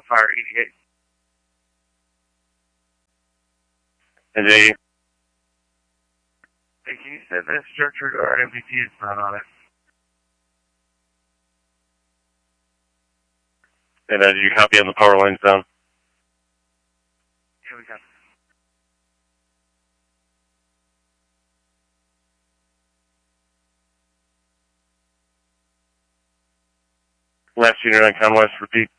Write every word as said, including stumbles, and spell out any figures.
Fire eighty-eight. And J. Hey, can you send that structure to our M V P? It's not on it. And uh, did you copy on the power lines down? Yeah, we got it. Last unit on Con West, repeat.